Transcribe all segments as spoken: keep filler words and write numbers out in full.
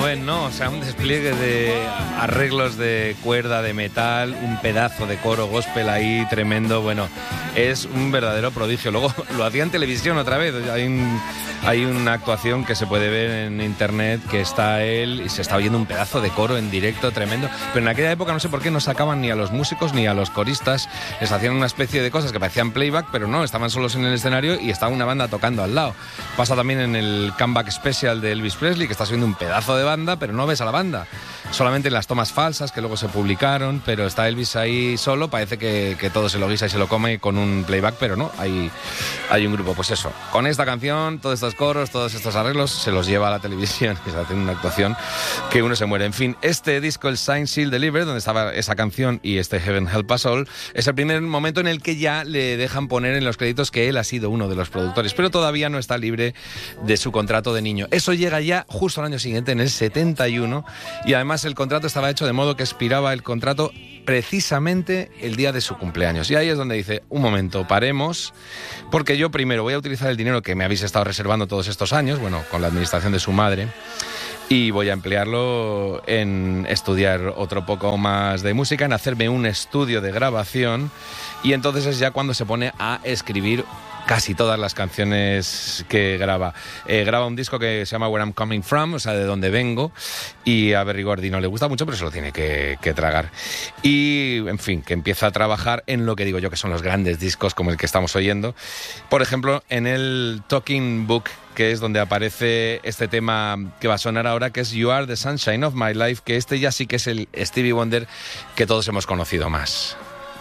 ven, ¿no? O sea, un despliegue de arreglos de cuerda, de metal, un pedazo de coro gospel ahí tremendo. Bueno, es un verdadero prodigio. Luego lo hacía en televisión otra vez. Hay, un, hay una actuación que se puede ver en internet que está él y se está oyendo un pedazo de coro en directo tremendo. Pero en aquella época no sé por qué no sacaban ni a los músicos ni a los coristas. Les hacían una especie de cosas que parecían playback, pero no, estaban solos en el escenario y estaba una banda tocando al lado. Pasa también en el Comeback Special de Elvis Presley, que está subiendo un pedazo de banda, pero no ves a la banda. Solamente en las tomas falsas que luego se publicaron, pero está Elvis ahí solo, parece que, que todo se lo guisa y se lo come con un playback, pero no, hay, hay un grupo. Pues eso, con esta canción, todos estos coros, todos estos arreglos, se los lleva a la televisión y se hace una actuación que uno se muere. En fin, este disco, el Signed, Sealed, Delivered, donde estaba esa canción y este Heaven Help Us All, es el primer momento en el que ya le dejan poner en los créditos que él ha sido uno de los productores, pero todavía no está libre de su contrato de niño. Eso llega ya justo al año siguiente, en el setenta y uno, y además el contrato estaba hecho de modo que expiraba el contrato precisamente el día de su cumpleaños. Y ahí es donde dice, un momento, paremos, porque yo primero voy a utilizar el dinero que me habéis estado reservando todos estos años, bueno, con la administración de su madre, y voy a emplearlo en estudiar otro poco más de música, en hacerme un estudio de grabación, y entonces es ya cuando se pone a escribir casi todas las canciones que graba. Eh, graba un disco que se llama Where I'm Coming From, o sea, de dónde vengo, y a Berry Gordy no le gusta mucho, pero se lo tiene que, que tragar. Y, en fin, que empieza a trabajar en lo que digo yo que son los grandes discos como el que estamos oyendo. Por ejemplo, en el Talking Book, que es donde aparece este tema que va a sonar ahora, que es You Are the Sunshine of My Life, que este ya sí que es el Stevie Wonder que todos hemos conocido más.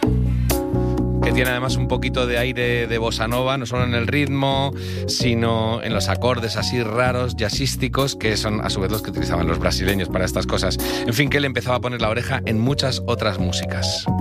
Que tiene además un poquito de aire de bossa nova, no solo en el ritmo, sino en los acordes así raros, jazzísticos, que son a su vez los que utilizaban los brasileños para estas cosas. En fin, que él empezaba a poner la oreja en muchas otras músicas.